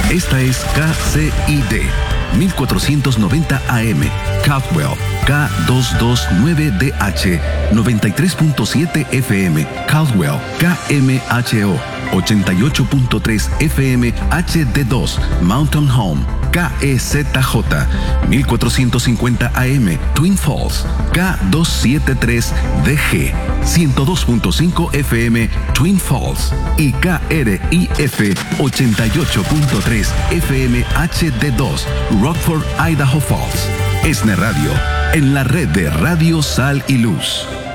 Esta es KCID 1490 AM, Caldwell, K229DH, 93.7 FM, Caldwell, KMHO, 88.3 FM, HD2, Mountain Home, KEZJ, 1450 AM, Twin Falls, K273DG, 102.5 FM, Twin Falls y KRIF 88.3 FM HD2, Rockford, Idaho Falls. ESNE Radio, en la red de Radio Sal y Luz.